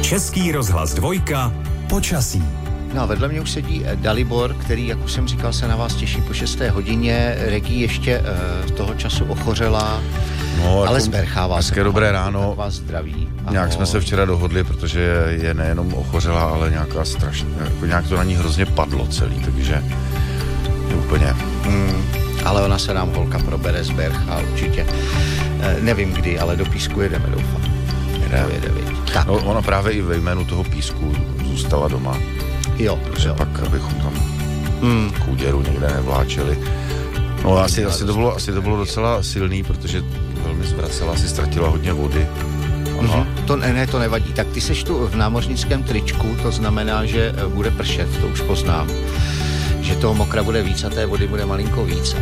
Český rozhlas 2. Počasí. No a vedle mě už sedí Dalibor, který, jak už jsem říkal, se na vás těší po 6. hodině. Regi ještě toho času ochořela, no, ale zberchává. Hezké dobré ráno. Vás zdraví. Ahoj. Nějak jsme se včera dohodli, protože je nejenom ochořela, ale nějaká strašná, jako nějak to na ní hrozně padlo celý, takže je úplně... Ale ona se nám holka probere z Bercha určitě. Nevím kdy, ale do Písku jedeme, doufám. Jede. Tak. No, ona právě i ve jménu toho Písku zůstala doma. Jo. Pak, abychom tam kůděru někde nevláčeli. No asi to bylo docela silný, protože velmi zvracela, asi ztratila hodně vody. To nevadí. Tak ty seš tu v námořnickém tričku, to znamená, že bude pršet, to už poznám. Že toho mokra bude víc a té vody bude malinko víc.